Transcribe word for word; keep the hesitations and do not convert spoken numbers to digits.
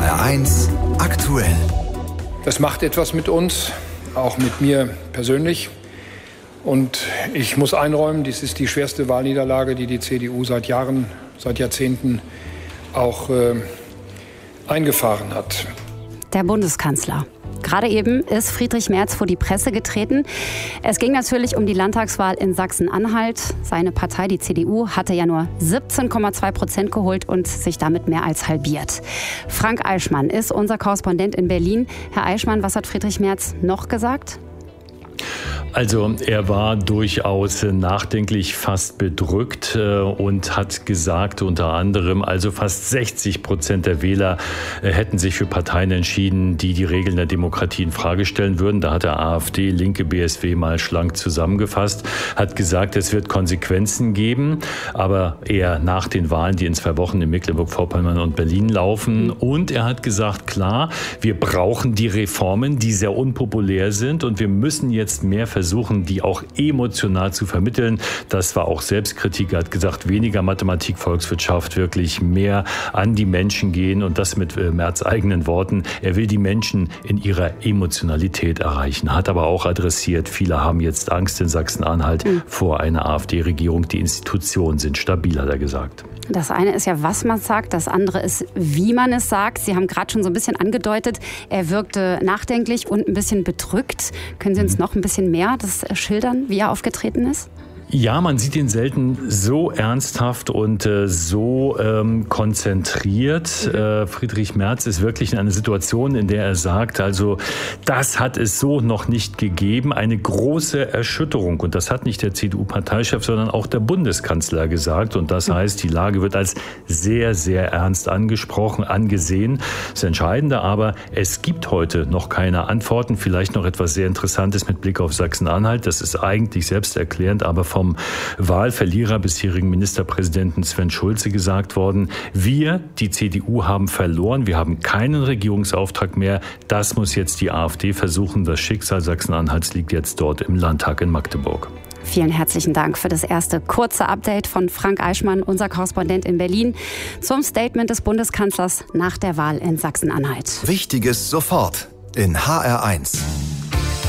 R eins aktuell. Das macht etwas mit uns, auch mit mir persönlich. Und ich muss einräumen, dies ist die schwerste Wahlniederlage, die die C D U seit Jahren, seit Jahrzehnten auch äh, eingefahren hat. Der Bundeskanzler. Gerade eben ist Friedrich Merz vor die Presse getreten. Es ging natürlich um die Landtagswahl in Sachsen-Anhalt. Seine Partei, die C D U, hatte ja nur siebzehn Komma zwei Prozent geholt und sich damit mehr als halbiert. Frank Eichmann ist unser Korrespondent in Berlin. Herr Eichmann, was hat Friedrich Merz noch gesagt? Also er war durchaus nachdenklich, fast bedrückt äh, und hat gesagt unter anderem, also fast sechzig Prozent der Wähler äh, hätten sich für Parteien entschieden, die die Regeln der Demokratie in Frage stellen würden. Da hat der AfD, Linke, B S W mal schlank zusammengefasst, hat gesagt, es wird Konsequenzen geben, aber eher nach den Wahlen, die in zwei Wochen in Mecklenburg-Vorpommern und Berlin laufen. Und er hat gesagt, klar, wir brauchen die Reformen, die sehr unpopulär sind und wir müssen jetzt mehr versuchen, versuchen, die auch emotional zu vermitteln. Das war auch Selbstkritik. Er hat gesagt, weniger Mathematik, Volkswirtschaft, wirklich mehr an die Menschen gehen und das mit Merz eigenen Worten. Er will die Menschen in ihrer Emotionalität erreichen. Hat aber auch adressiert, viele haben jetzt Angst in Sachsen-Anhalt mhm. vor einer AfD-Regierung. Die Institutionen sind stabil, hat er gesagt. Das eine ist ja, was man sagt, das andere ist, wie man es sagt. Sie haben gerade schon so ein bisschen angedeutet, er wirkte nachdenklich und ein bisschen bedrückt. Können Sie uns noch ein bisschen mehr das schildern, wie er aufgetreten ist? Ja, man sieht ihn selten so ernsthaft und äh, so ähm, konzentriert. Äh, Friedrich Merz ist wirklich in einer Situation, in der er sagt, also das hat es so noch nicht gegeben. Eine große Erschütterung. Und das hat nicht der C D U-Parteichef, sondern auch der Bundeskanzler gesagt. Und das heißt, die Lage wird als sehr, sehr ernst angesprochen, angesehen. Das Entscheidende aber, es gibt heute noch keine Antworten. Vielleicht noch etwas sehr Interessantes mit Blick auf Sachsen-Anhalt. Das ist eigentlich selbsterklärend, aber vom vom Wahlverlierer, bisherigen Ministerpräsidenten Sven Schulze gesagt worden, wir, die C D U, haben verloren, wir haben keinen Regierungsauftrag mehr, das muss jetzt die AfD versuchen, das Schicksal Sachsen-Anhalts liegt jetzt dort im Landtag in Magdeburg. Vielen herzlichen Dank für das erste kurze Update von Frank Eichmann, unser Korrespondent in Berlin, zum Statement des Bundeskanzlers nach der Wahl in Sachsen-Anhalt. Wichtiges sofort in H R eins.